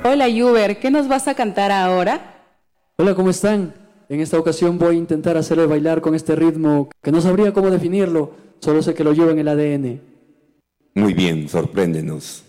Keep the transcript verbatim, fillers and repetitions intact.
Hola, Yuber, ¿qué nos vas a cantar ahora? Hola, ¿cómo están? En esta ocasión voy a intentar hacerle bailar con este ritmo que no sabría cómo definirlo, solo sé que lo llevo en el A D N. Muy bien, sorpréndenos.